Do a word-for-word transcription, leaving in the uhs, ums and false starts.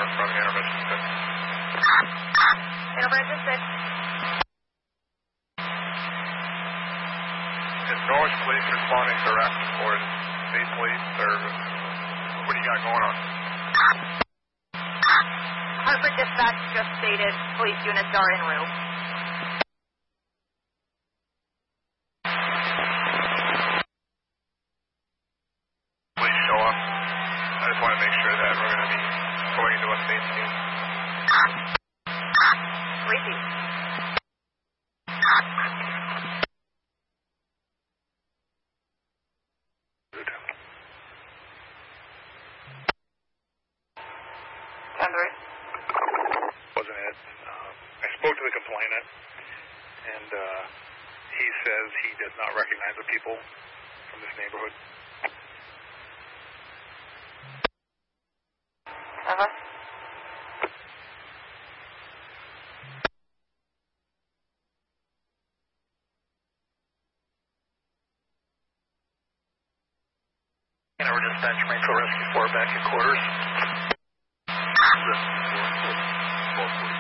from Intervention six. Intervention six. Is Norwich Police responding to arrest or is state police or what do you got going on? Hartford Dispatch just stated police units are en route. Please show up. I just want to make sure that we're going to be going into a safe scene. Repeat. ten three. Wasn't it? Uh, I spoke to the complainant, and uh, he says he does not recognize the people from this neighborhood. Uh-huh. Our dispatch Metro Rescue four back at quarters.